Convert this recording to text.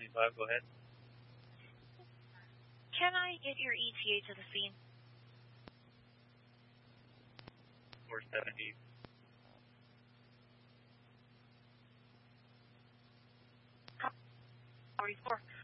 425, go ahead. Can I get your ETA to the scene? 470. 44.